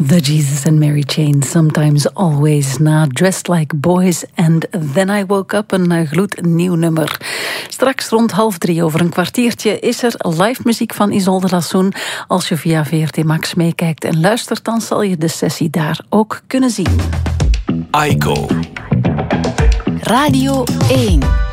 The Jesus and Mary Chain, Sometimes Always, na Dressed Like Boys and Then I Woke Up, een gloednieuw nummer. Straks rond 2:30, over een kwartiertje, is er live muziek van Isolde Lassoen. Als je via VRT Max meekijkt en luistert, dan zal je de sessie daar ook kunnen zien. Aiko. Radio 1.